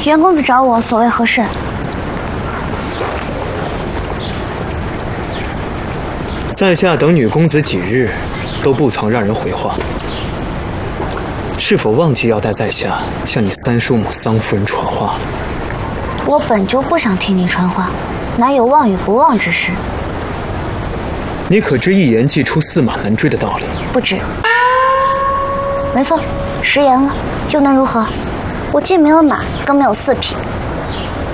袁公子找我，所谓何事？ 在下等女公子几日，都不曾让人回话。是否忘记要带在下向你三叔母桑夫人传话？ 我本就不想听你传话，哪有忘与不忘之事？ 你可知一言既出，驷马难追的道理？ 不知。没错，食言了，又能如何？我既没有马，更没有4匹，